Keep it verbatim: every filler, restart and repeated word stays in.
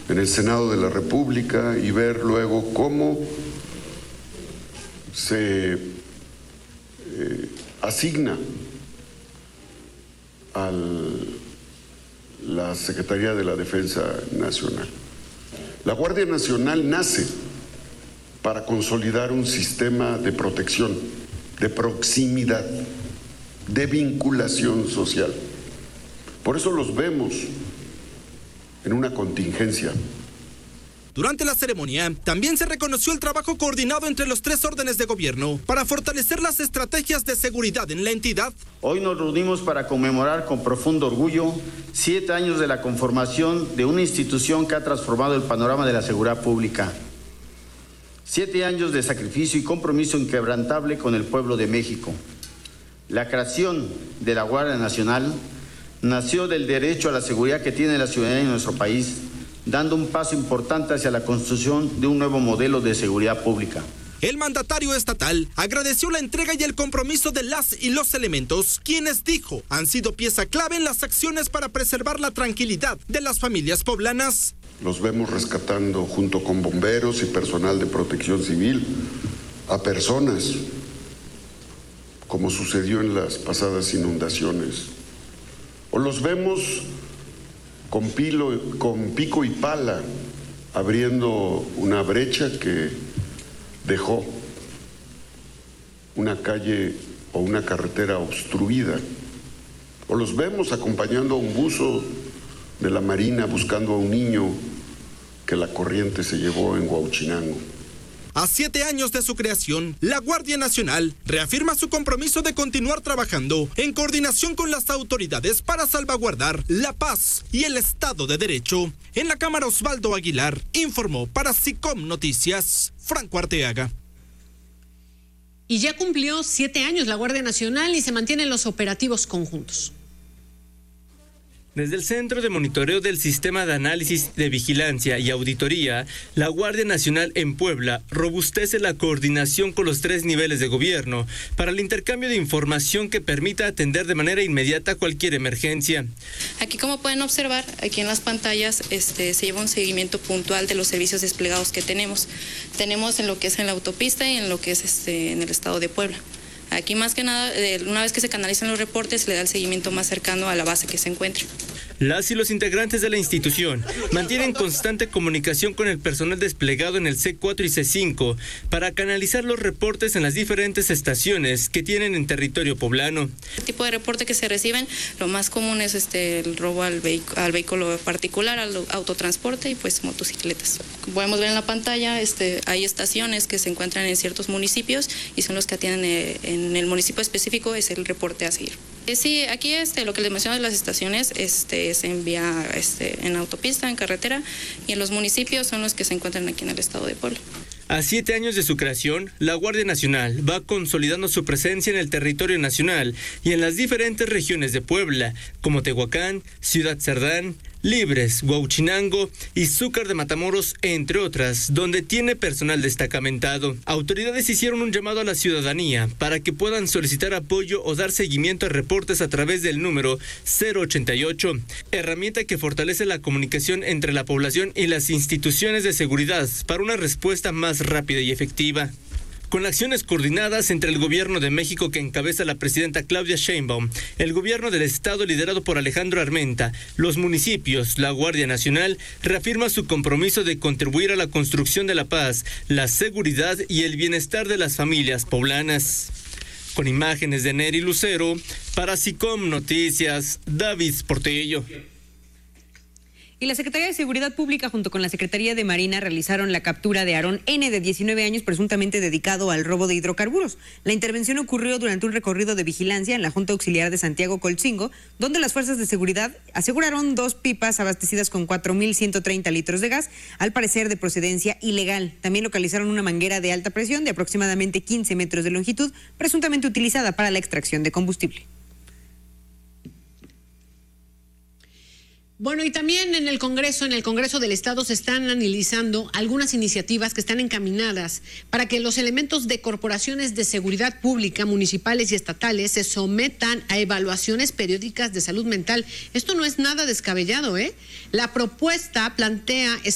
en el Senado de la República y ver luego cómo se eh, asigna a la Secretaría de la Defensa Nacional. La Guardia Nacional nace para consolidar un sistema de protección, de proximidad, de vinculación social. Por eso los vemos en una contingencia. Durante la ceremonia, también se reconoció el trabajo coordinado entre los tres órdenes de gobierno para fortalecer las estrategias de seguridad en la entidad. Hoy nos reunimos para conmemorar con profundo orgullo siete años de la conformación de una institución que ha transformado el panorama de la seguridad pública. Siete años de sacrificio y compromiso inquebrantable con el pueblo de México. La creación de la Guardia Nacional nació del derecho a la seguridad que tiene la ciudadanía en nuestro país, dando un paso importante hacia la construcción de un nuevo modelo de seguridad pública. El mandatario estatal agradeció la entrega y el compromiso de las y los elementos, quienes dijo han sido pieza clave en las acciones para preservar la tranquilidad de las familias poblanas. Los vemos rescatando junto con bomberos y personal de protección civil a personas, como sucedió en las pasadas inundaciones. O los vemos con, pilo, con pico y pala, abriendo una brecha que dejó una calle o una carretera obstruida. O los vemos acompañando a un buzo de la Marina buscando a un niño que la corriente se llevó en Huauchinango. A siete años de su creación, la Guardia Nacional reafirma su compromiso de continuar trabajando en coordinación con las autoridades para salvaguardar la paz y el Estado de Derecho. En la Cámara, Osvaldo Aguilar informó para SICOM Noticias, Franco Arteaga. Y ya cumplió siete años la Guardia Nacional y se mantienen los operativos conjuntos. Desde el Centro de Monitoreo del Sistema de Análisis de Vigilancia y Auditoría, la Guardia Nacional en Puebla robustece la coordinación con los tres niveles de gobierno para el intercambio de información que permita atender de manera inmediata cualquier emergencia. Aquí, como pueden observar, aquí en las pantallas este, se lleva un seguimiento puntual de los servicios desplegados que tenemos. Tenemos en lo que es en la autopista y en lo que es este, en el estado de Puebla. Aquí más que nada, una vez que se canalizan los reportes, se le da el seguimiento más cercano a la base que se encuentre. Las y los integrantes de la institución mantienen constante comunicación con el personal desplegado en el C cuatro y C cinco para canalizar los reportes en las diferentes estaciones que tienen en territorio poblano. El tipo de reporte que se reciben, lo más común es este el robo al, vehic- al vehículo particular, al autotransporte y pues motocicletas. Como podemos ver en la pantalla, este, hay estaciones que se encuentran en ciertos municipios y son los que atienden eh, en el municipio específico, es el reporte a seguir. Sí, aquí este, lo que les menciono de las estaciones este, se envía este, en autopista, en carretera, y en los municipios son los que se encuentran aquí en el estado de Puebla. A siete años de su creación, la Guardia Nacional va consolidando su presencia en el territorio nacional y en las diferentes regiones de Puebla, como Tehuacán, Ciudad Cerdán, Libres, Huauchinango y Zúcar de Matamoros, entre otras, donde tiene personal destacamentado. Autoridades hicieron un llamado a la ciudadanía para que puedan solicitar apoyo o dar seguimiento a reportes a través del número cero ochenta y ocho, herramienta que fortalece la comunicación entre la población y las instituciones de seguridad para una respuesta más rápida y efectiva. Con acciones coordinadas entre el Gobierno de México que encabeza la presidenta Claudia Sheinbaum, el Gobierno del Estado liderado por Alejandro Armenta, los municipios, la Guardia Nacional reafirma su compromiso de contribuir a la construcción de la paz, la seguridad y el bienestar de las familias poblanas. Con imágenes de Neri Lucero, para SICOM Noticias, David Portillo. Y la Secretaría de Seguridad Pública junto con la Secretaría de Marina realizaron la captura de Aarón N., de diecinueve años, presuntamente dedicado al robo de hidrocarburos. La intervención ocurrió durante un recorrido de vigilancia en la Junta Auxiliar de Santiago Colcingo, donde las fuerzas de seguridad aseguraron dos pipas abastecidas con cuatro mil ciento treinta litros de gas, al parecer de procedencia ilegal. También localizaron una manguera de alta presión de aproximadamente quince metros de longitud, presuntamente utilizada para la extracción de combustible. Bueno, y también en el Congreso, en el Congreso del Estado se están analizando algunas iniciativas que están encaminadas para que los elementos de corporaciones de seguridad pública, municipales y estatales se sometan a evaluaciones periódicas de salud mental. Esto no es nada descabellado, ¿eh? La propuesta plantea